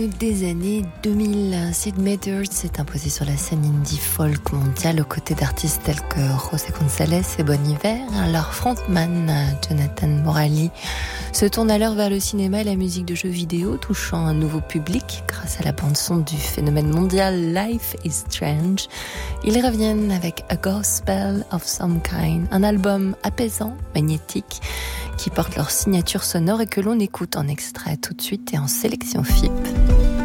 connu des années 2000. Sid Meier's s'est imposé sur la scène indie folk mondiale aux côtés d'artistes tels que José González et Bon Iver. Leur frontman, Jonathan Morali, se tourne alors vers le cinéma et la musique de jeux vidéo, touchant un nouveau public grâce à la bande-son du phénomène mondial Life is Strange. Ils reviennent avec A Gospel of Some Kind, un album apaisant, magnétique, qui porte leur signature sonore et que l'on écoute en extrait tout de suite et en sélection FIP.